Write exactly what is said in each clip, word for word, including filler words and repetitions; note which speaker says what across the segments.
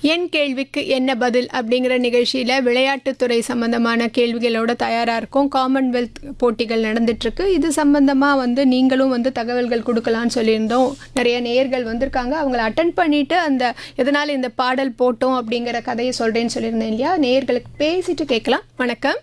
Speaker 1: என் கேள்விக்கு என்ன பதில் அப்படிங்கிற நிகழ்ச்சியில் விளையாட்டுத்துறை சம்பந்தமான கேள்விகளோட தயாராக இருக்கும். காமன்வெல்த் போட்டிகள் நடந்துட்டுருக்கு. இது சம்பந்தமாக வந்து நீங்களும் வந்து தகவல்கள் கொடுக்கலான்னு சொல்லியிருந்தோம். நிறைய நேயர்கள் வந்திருக்காங்க. அவங்கள அட்டன் பண்ணிவிட்டு அந்த எதனால் இந்த பாடல் போட்டோம் அப்படிங்கிற கதையை சொல்கிறேன்னு சொல்லியிருந்தேன் இல்லையா, நேயர்களுக்கு பேசிட்டு கேட்கலாம். வணக்கம்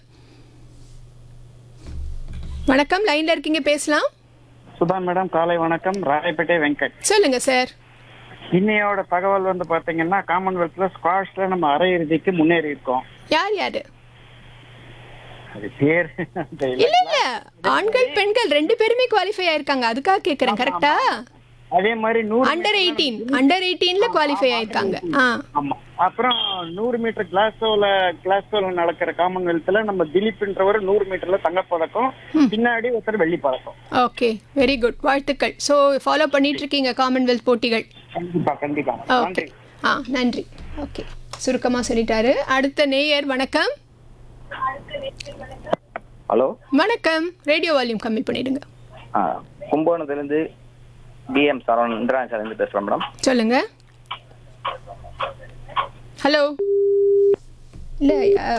Speaker 1: வணக்கம், லைனில் இருக்கீங்க, பேசலாம்.
Speaker 2: சுதா மேடம், காலை வணக்கம். ராயப்பேட்டை வெங்கட்.
Speaker 1: சொல்லுங்க சார்.
Speaker 2: இன்னையோட தகவல் வந்து பாத்தீங்கன்னா காமன்வெல்த்ல ஸ்குவாஷ்ல நம்ம அரையிறுதிக்கு முன்னேறி இருக்கோம்.
Speaker 1: யார் யாரு?
Speaker 2: அது பேர்
Speaker 1: இல்ல இல்ல, ஆண்கள் பெண்கள் ரெண்டு பேருமே குவாலிஃபை ஆயிருக்காங்க. அதுக்காக கேக்குறேன். கரெக்டா?
Speaker 2: அதே மாதிரி நூறு
Speaker 1: அண்டர் எயிட்டீன் அண்டர் எயிட்டீன்ல குவாலிஃபை ஆயிருக்காங்க. ஆ
Speaker 2: ஆமா. அப்புறம் நூறு மீட்டர் கிளாஸ்கோல கிளாஸ்கோல நடக்கிற காமன்வெல்த்ல நம்ம திலீப்ன்றவர் நூறு மீட்டர்ல தங்கப்பதக்கம், பின்னாடி ஒருத்தர் வெள்ளி பதக்கம்.
Speaker 1: ஓகே, வெரி குட், வாழ்த்துக்கள். ஸோ ஃபாலோ பண்ணிட்டு இருக்கீங்க காமன்வெல்த் போட்டிகள்?
Speaker 2: கண்டிப்பா கண்டிப்பா.
Speaker 1: ஓகே, ஆ நன்றி. ஓகே, சுருக்கமாக சொல்லிட்டாரு. அடுத்த நேயர். வணக்கம்.
Speaker 3: ஹலோ
Speaker 1: வணக்கம். ரேடியோ வால்யூம் கம்மி பண்ணிடுங்க.
Speaker 3: ஆ கும்பகோணத்துலேருந்து பிஎம் சரவணன் இந்திராஜாலேருந்து பேசுகிறேன் மேடம்.
Speaker 1: சொல்லுங்க. ஹலோ. இல்லை,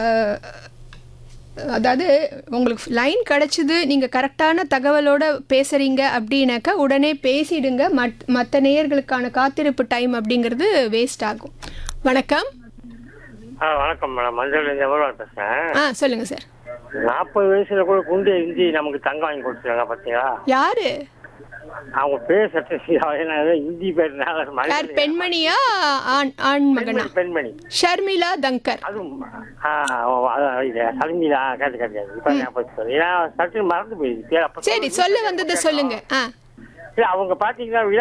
Speaker 1: அதாவது உங்களுக்கு லைன் கிடச்சிது, நீங்கள் கரெக்டான தகவலோடு பேசுகிறீங்க அப்படின்னாக்கா உடனே பேசிடுங்க. மட் மற்ற நேயர்களுக்கான காத்திருப்பு டைம் அப்படிங்கிறது வேஸ்ட் ஆகும். வணக்கம்.
Speaker 4: ஆ வணக்கம் மேடம், மஞ்சள் எவ்வளோ பேசுகிறேன்.
Speaker 1: ஆ சொல்லுங்கள் சார்.
Speaker 4: நாற்பது வயசுல கூட குண்டு இந்தி நமக்கு தங்கம் வாங்கி கொடுத்துருக்காங்க பார்த்தீங்களா?
Speaker 1: யாரு
Speaker 4: அவங்க பேசுறது இந்தி பேருனால
Speaker 1: யார்? பெண்மணியா ஆண் ஆண் மகனா?
Speaker 4: பெண்மணி
Speaker 1: ஷர்மிளா தங்கர்.
Speaker 4: அதுவும் சர்மிளா கேட்டு கிடையாது. இப்போ ஞாபகம் ஏன்னா சற்று மறந்து போயிடுச்சு.
Speaker 1: சரி, சொல்ல வந்ததை சொல்லுங்க. ஆ
Speaker 4: அவங்க பார்த்தீங்கன்னா